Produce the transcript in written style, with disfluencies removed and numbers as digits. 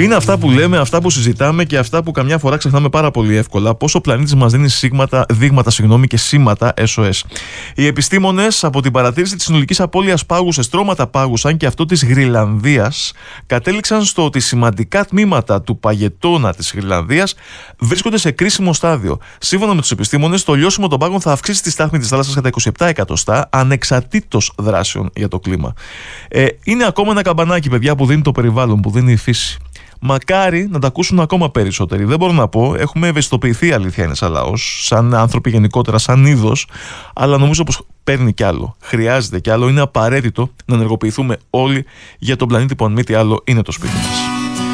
Είναι αυτά που λέμε, αυτά που συζητάμε και αυτά που καμιά φορά ξεχνάμε πάρα πολύ εύκολα. Πώς ο πλανήτης μας δίνει δείγματα και σήματα SOS. Οι επιστήμονες από την παρατήρηση της συνολικής απώλειας πάγου σε στρώματα πάγου, σαν και αυτό της Γροιλανδίας, κατέληξαν στο ότι σημαντικά τμήματα του παγετώνα της Γροιλανδίας βρίσκονται σε κρίσιμο στάδιο. Σύμφωνα με τους επιστήμονες, το λιώσιμο των πάγων θα αυξήσει τη στάθμη της θάλασσας κατά 27 εκατοστά, ανεξαρτήτως δράσεων για το κλίμα. Είναι ακόμα ένα καμπανάκι, παιδιά, που δίνει το περιβάλλον, που δίνει η φύση. Μακάρι να τα ακούσουν ακόμα περισσότεροι. Δεν μπορώ να πω. Έχουμε ευαισθητοποιηθεί, αλήθεια είναι, σαν λαός, σαν άνθρωποι γενικότερα, σαν είδος. Αλλά νομίζω πως παίρνει κι άλλο. Χρειάζεται κι άλλο. Είναι απαραίτητο να ενεργοποιηθούμε όλοι για τον πλανήτη που, αν μη τι άλλο, είναι το σπίτι μας.